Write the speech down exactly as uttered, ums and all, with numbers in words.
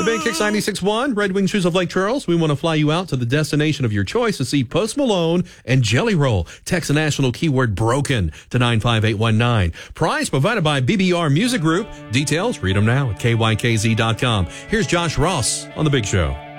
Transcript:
The Big Kicks ninety-six point one, Red Wing Shoes of Lake Charles. We want to fly you out to the destination of your choice to see Post Malone and Jelly Roll. Text the national keyword broken to nine five eight one nine. Prize provided by B B R Music Group. Details, read them now at K Y K Z dot com. Here's Josh Ross on The Big Show.